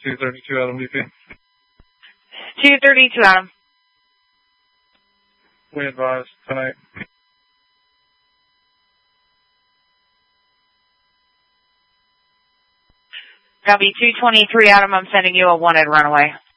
232 Adam VP. 232 Adam. We advise tonight. Copy 223 Adam, I'm sending you a wanted runaway.